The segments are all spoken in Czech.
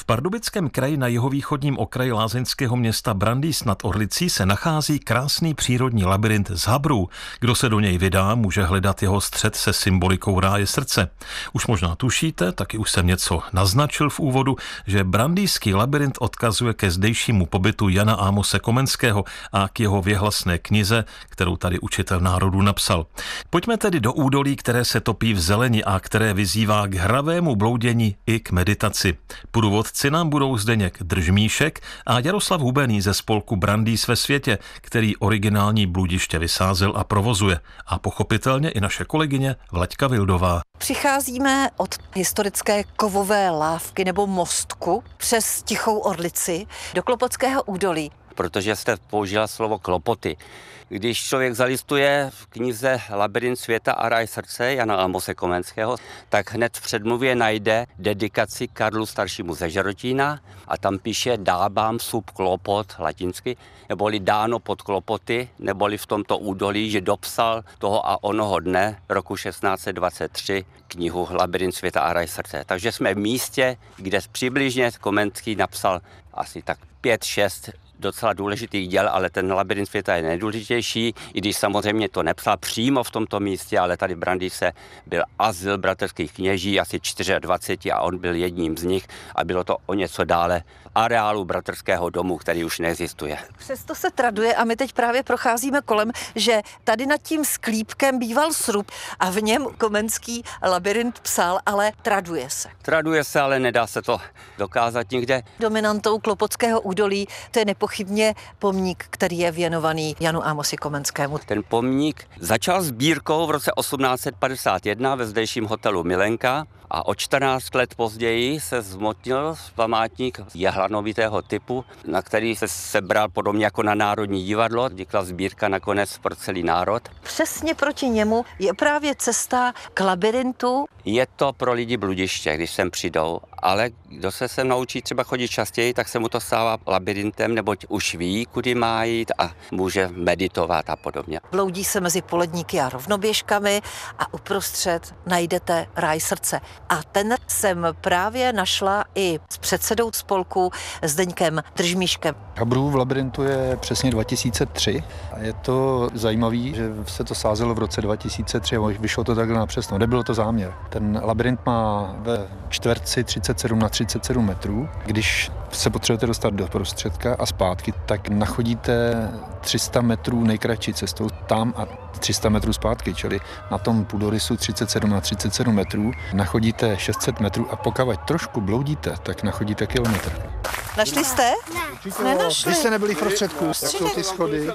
V Pardubickém kraji na jihovýchodním okraji lázeňského města Brandýs nad Orlicí se nachází krásný přírodní labyrint z habrů. Kdo se do něj vydá, může hledat jeho střed se symbolikou ráje srdce. Už možná tušíte, taky už jsem něco naznačil v úvodu, že brandýský labyrint odkazuje ke zdejšímu pobytu Jana Amose Komenského a k jeho věhlasné knize, kterou tady učitel národu napsal. Pojďme tedy do údolí, které se topí v zeleni a které vyzývá k hravému bloudění i k meditaci. Průvodci nám budou Zdeněk Držmíšek a Jaroslav Hubený ze spolku Brandýs ve světě, který originální bludiště vysázel a provozuje. A pochopitelně i naše kolegyně Vlaďka Vildová. Přicházíme od historické kovové lávky nebo mostku přes Tichou Orlici do Klopotského údolí. Protože jste použila slovo klopoty. Když člověk zalistuje v knize Labyrint světa a ráj srdce Jana Amose Komenského, tak hned v předmluvě najde dedikaci Karlu staršímu ze Žerotína a tam píše dábám sub klopot latinsky, neboli dáno pod klopoty, neboli v tomto údolí, že dopsal toho a onoho dne roku 1623 knihu Labyrint světa a ráj srdce. Takže jsme v místě, kde přibližně Komenský napsal asi tak 5-6 docela důležitých děl, ale ten Labyrint světa je nejdůležitější, i když samozřejmě to nepsal přímo v tomto místě, ale tady v Brandýse byl azyl bratrských kněží, asi 24 a on byl jedním z nich a bylo to o něco dále areálu bratrského domu, který už neexistuje. Přesto se traduje a my teď právě procházíme kolem, že tady nad tím sklípkem býval srub a v něm Komenský labyrint psal, ale traduje se. Traduje se, ale nedá se to dokázat nikde. Dominantou Klopotského údolí to je nepochybně pomník, který je věnovaný Janu Amosi Komenskému. Ten pomník začal sbírkou v roce 1851 ve zdejším hotelu Milenka a o 14 let později se zmotnil památník jehlanovitého typu, na který se sebral podobně jako na Národní divadlo. Vznikla sbírka nakonec pro celý národ. Přesně proti němu je právě cesta k labyrintu. Je to pro lidi bludiště, když sem přijdou, ale kdo se sem naučí třeba chodit častěji, tak se mu to stává labirintem, neboť už ví, kudy má jít a může meditovat a podobně. Bloudí se mezi poledníky a rovnoběžkami a uprostřed najdete ráj srdce. A ten jsem právě našla i s předsedou spolku Zdeňkem Držmíškem. Habrů v labyrintu je přesně 2003 a je to zajímavé, že se to sázelo v roce 2003 a vyšlo to takhle napřesno. Nebylo to záměr. Ten labyrint má ve čtverci 37 na 37 metrů. Když se potřebujete dostat do prostředka a zpátky, tak nachodíte 300 metrů nejkratší cestou tam a 300 metrů zpátky, čili na tom půdorysu 37 na 37 metrů nachodíte 600 metrů a pokud trošku bloudíte, tak nachodíte kilometr. Našli jste? Ne. Nenašli. Vy jste nebyli v prostředku, jak jsou ty schody.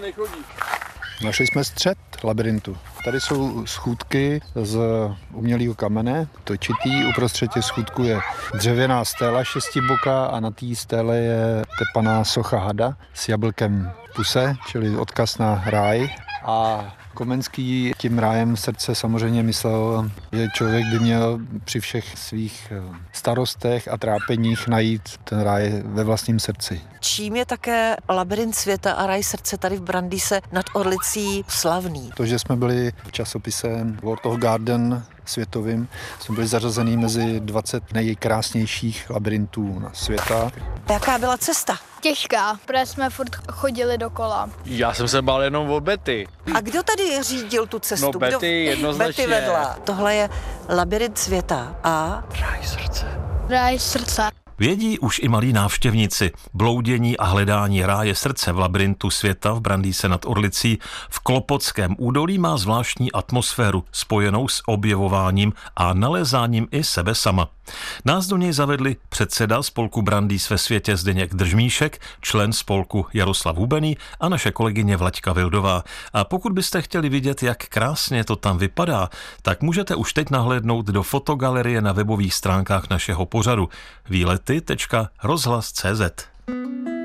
Našli jsme střed labyrintu. Tady jsou schůdky z umělého kamene, točitý. Uprostřed těch schůdků je dřevěná stéla šestiboká a na té stéle je tepaná socha hada s jablkem v puse, čili odkaz na ráj. A Komenský tím rájem srdce samozřejmě myslel, že člověk by měl při všech svých starostech a trápeních najít ten ráj ve vlastním srdci. Čím je také labyrint světa a ráj srdce tady v Brandýse nad Orlicí slavný? To, že jsme byli v časopise World of Garden světovým, jsme byli zařazený mezi 20 nejkrásnějších labyrintů na světa. Jaká byla cesta? Těžká, protože jsme furt chodili dokola. Já jsem se bál jenom o Betty. A kdo tady řídil tu cestu? No Betty jednoznačně. Betty vedla. Tohle je labyrint světa a Ráj srdce. Ráj srdce. Vědí už i malí návštěvníci. Bloudění a hledání ráje srdce v labyrintu světa v Brandýse nad Orlicí v Klopotském údolí má zvláštní atmosféru spojenou s objevováním a nalézáním i sebe sama. Nás do něj zavedli předseda spolku Brandýs ve světě Zdeněk Držmíšek, člen spolku Jaroslav Hubený a naše kolegyně Vlaďka Vildová. A pokud byste chtěli vidět, jak krásně to tam vypadá, tak můžete už teď nahlédnout do fotogalerie na webových stránkách našeho pořadu výlety.rozhlas.cz.